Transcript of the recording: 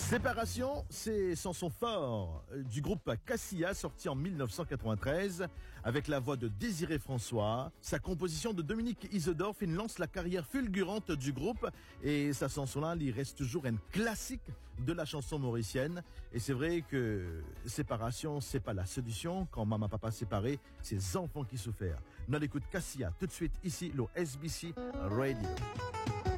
Séparation, c'est chanson fort du groupe Cassia, sorti en 1993 avec la voix de Désiré François. Sa composition de Dominique Isedorf lance la carrière fulgurante du groupe et sa chanson-là, il reste toujours un classique de la chanson mauricienne. Et c'est vrai que séparation, c'est pas la solution. Quand maman papa séparé, c'est les enfants qui souffrent. Nous l'écoute Cassia tout de suite ici, le SBC Radio.